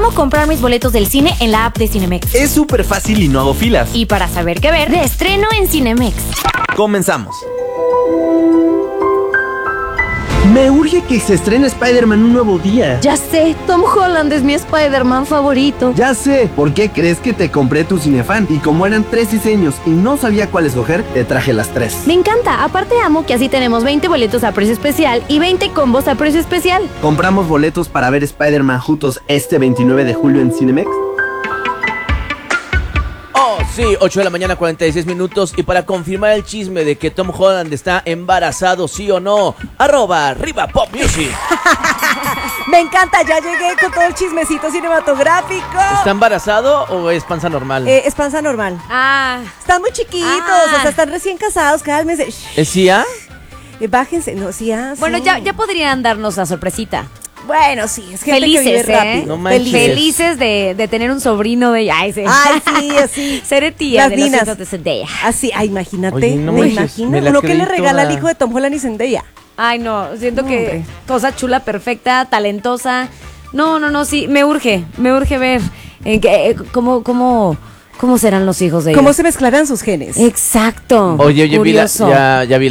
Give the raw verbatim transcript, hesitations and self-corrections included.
cómo comprar mis boletos del cine en la app de Cinemex. Es súper fácil y no hago filas. Y para saber qué ver, de estreno en Cinemex. Comenzamos. Me urge que se estrene Spider-Man un nuevo día. Ya sé, Tom Holland es mi Spider-Man favorito. Ya sé, ¿por qué crees que te compré tu Cinefan? Y como eran tres diseños y no sabía cuál escoger, te traje las tres. Me encanta, aparte amo que así tenemos veinte boletos a precio especial y veinte combos a precio especial. Compramos boletos para ver Spider-Man juntos este veintinueve de julio en Cinemex. Oh, sí, ocho de la mañana, cuarenta y seis minutos. Y para confirmar el chisme de que Tom Holland está embarazado, sí o no, arroba arriba Pop Music. Me encanta, ya llegué con todo el chismecito cinematográfico. ¿Está embarazado o es panza normal? Eh, es panza normal. Ah, Están muy chiquitos, Ah. o sea, están recién casados, cálmense. ¿Es C I A? Eh, bájense, no, sí, ah, sí. bueno, ya, ya podrían darnos la sorpresita. Bueno, sí, es gente que vive Felices, ¿eh? rápido. No manches. Felices de, de tener un sobrino de ella. Ay, sí. Ay, sí, así. Ser tía Las de los ninas. hijos de Zendaya. Así, ay, imagínate, Oye, no ¿te manches, imaginas? me la Uno que creí le regala al toda. hijo de Tom Holland y Zendaya. Ay, no, siento No, que hombre. cosa chula, perfecta, talentosa. No, no, no, sí, me urge, me urge ver en qué, eh, cómo, cómo, cómo serán los hijos de ella. ¿Cómo se mezclarán sus genes? Exacto. Oye, oye, vi la, curioso. ya, ya vi